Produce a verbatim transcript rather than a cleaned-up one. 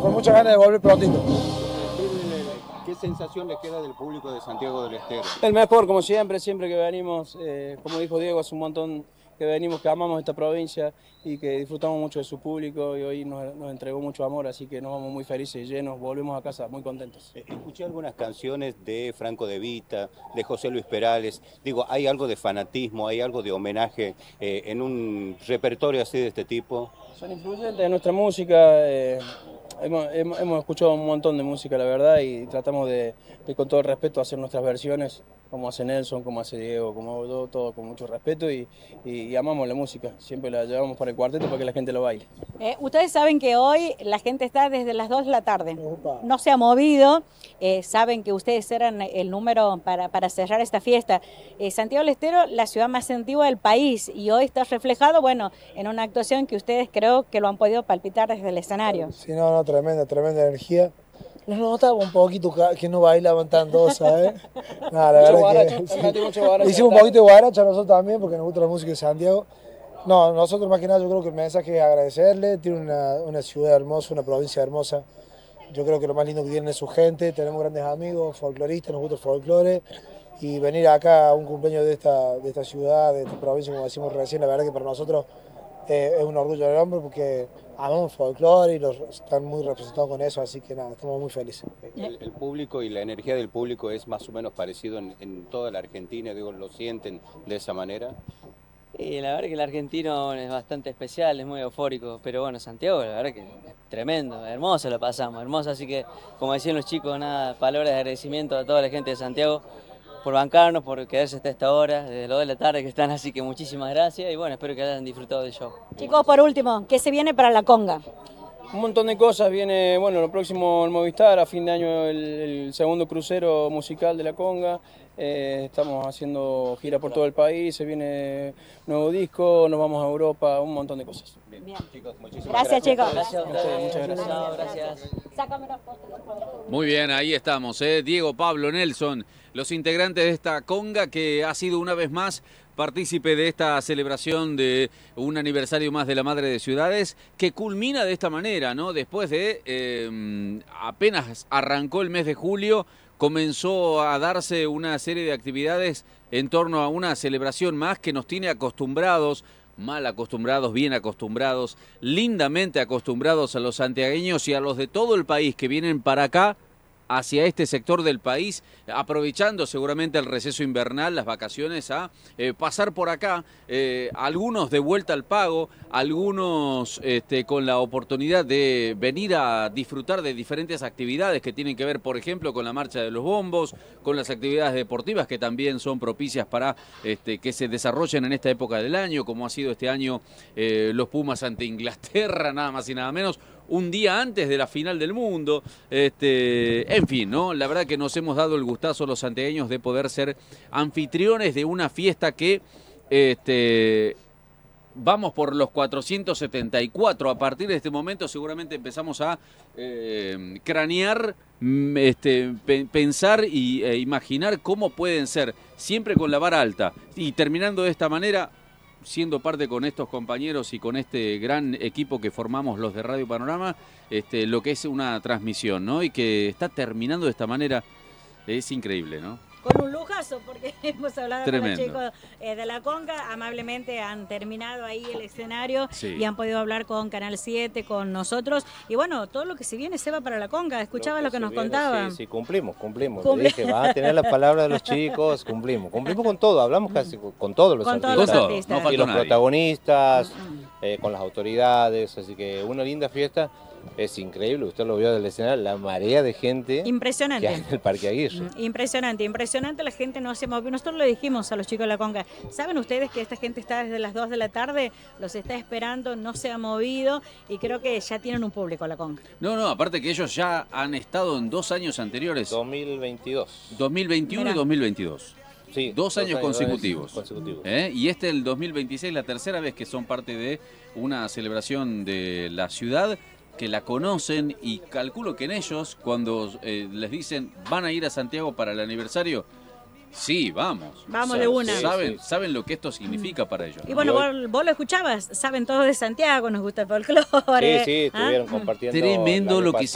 con muchas ganas de volver prontito. ¿Qué sensación le queda del público de Santiago del Estero? El mejor, como siempre, siempre que venimos, eh, como dijo Diego, hace un montón que venimos, que amamos esta provincia y que disfrutamos mucho de su público y hoy nos, nos entregó mucho amor, así que nos vamos muy felices y llenos, volvemos a casa muy contentos. Escuché algunas canciones de Franco De Vita, de José Luis Perales, digo, ¿hay algo de fanatismo, hay algo de homenaje eh, en un repertorio así de este tipo? Son influyentes de nuestra música, eh, hemos, hemos, hemos escuchado un montón de música, la verdad, y tratamos de, de con todo el respeto hacer nuestras versiones, como hace Nelson, como hace Diego, como hago yo, todo con mucho respeto y, y, y amamos la música, siempre la llevamos para el cuarteto para que la gente lo baile. Eh, ustedes saben que hoy la gente está desde las dos de la tarde, no se ha movido, eh, saben que ustedes eran el número para, para cerrar esta fiesta. Eh, Santiago del Estero, la ciudad más antigua del país, y hoy está reflejado, bueno, en una actuación que ustedes creo que lo han podido palpitar desde el escenario. Sí, no, no, tremenda, tremenda energía. Nos notaba un poquito que no bailaban tanto, ¿sabes? Nada, la verdad guaracha, que sí. guaracha, hicimos un poquito de guaracha nosotros también, porque nos gusta la música de Santiago. No, nosotros más que nada yo creo que el mensaje es agradecerle, tiene una, una ciudad hermosa, una provincia hermosa. Yo creo que lo más lindo que tiene es su gente, tenemos grandes amigos, folcloristas, nos gusta el folclore. Y venir acá a un cumpleaños de esta, de esta ciudad, de esta provincia, como decimos recién, la verdad que para nosotros eh, es un orgullo del hombre porque amamos folclore y los, están muy representados con eso, así que nada, estamos muy felices. El, el público y la energía del público es más o menos parecido en, en toda la Argentina, digo, ¿lo sienten de esa manera? Y la verdad que el argentino es bastante especial, es muy eufórico, pero bueno, Santiago la verdad que es tremendo, hermoso lo pasamos, hermoso, así que como decían los chicos, nada, palabras de agradecimiento a toda la gente de Santiago por bancarnos, por quedarse hasta esta hora, desde las dos de la tarde que están, así que muchísimas gracias y bueno, espero que hayan disfrutado del show. Chicos, por último, ¿qué se viene para la conga? Un montón de cosas, viene, bueno, lo próximo el Movistar, a fin de año el, el segundo crucero musical de la conga, eh, estamos haciendo gira por todo el país, se viene nuevo disco, nos vamos a Europa, un montón de cosas. Bien, Bien. Chicos, muchísimas gracias. Gracias, chicos. Gracias a ustedes, muchas gracias. No, gracias. Sácame una foto, por favor. Muy bien, ahí estamos, ¿eh? Diego, Pablo, Nelson, los integrantes de esta conga que ha sido una vez más partícipe de esta celebración de un aniversario más de la Madre de Ciudades, que culmina de esta manera, ¿no? Después de eh, apenas arrancó el mes de julio, comenzó a darse una serie de actividades en torno a una celebración más que nos tiene acostumbrados, mal acostumbrados, bien acostumbrados, lindamente acostumbrados a los santiagueños y a los de todo el país que vienen para acá, hacia este sector del país, aprovechando seguramente el receso invernal, las vacaciones, a eh, pasar por acá, eh, algunos de vuelta al pago, algunos este, con la oportunidad de venir a disfrutar de diferentes actividades que tienen que ver, por ejemplo, con la marcha de los bombos, con las actividades deportivas que también son propicias para este, que se desarrollen en esta época del año, como ha sido este año eh, los Pumas ante Inglaterra, nada más y nada menos, un día antes de la final del mundo, este, en fin, ¿no? La verdad que nos hemos dado el gustazo los santiagueños de poder ser anfitriones de una fiesta que este, vamos por los cuatrocientos setenta y cuatro. A partir de este momento seguramente empezamos a eh, cranear, este, pe pensar y e imaginar cómo pueden ser, siempre con la vara alta. Y terminando de esta manera, siendo parte con estos compañeros y con este gran equipo que formamos los de Radio Panorama, este, lo que es una transmisión, ¿no? Y que está terminando de esta manera, es increíble, ¿no? Con un lujazo, porque hemos hablado Tremendo. con los chicos eh, de la conga, amablemente han terminado ahí el escenario Sí. y han podido hablar con Canal siete, con nosotros, y bueno, todo lo que se viene se va para la conga, escuchaba lo que, lo que nos viene, contaban. Sí, sí, cumplimos, cumplimos. Cumple. Le dije, van a tener la palabra de los chicos, cumplimos. Cumplimos con todo, hablamos casi con todos los Con artistas. todos los Con todo, artistas. no faltó Y los nadie. protagonistas, eh, con las autoridades, así que una linda fiesta. Es increíble, usted lo vio del escenario, la marea de gente Impresionante. que hay en el Parque Aguirre. Mm, Impresionante, impresionante, la gente no se movió. Nosotros lo dijimos a los chicos de la conga. ¿Saben ustedes que esta gente está desde las dos de la tarde? Los está esperando, no se ha movido y creo que ya tienen un público la conga. No, no, aparte que ellos ya han estado en dos años anteriores, dos mil veintidós. dos mil veintiuno Mirá. y dos mil veintidós. Sí, Dos años consecutivos. consecutivos. ¿Eh? Y este, el dos mil veintiséis, la tercera vez que son parte de una celebración de la ciudad, que la conocen, y calculo que en ellos, cuando eh, les dicen van a ir a Santiago para el aniversario, sí, vamos. Vamos O sea, de una. Saben, Sí, sí. saben lo que esto significa para ellos. Y bueno, Y hoy- vos, vos lo escuchabas, saben todos de Santiago, nos gusta el folclore. Sí, sí, ¿ah? estuvieron compartiendo. Tremendo el año lo que pasado.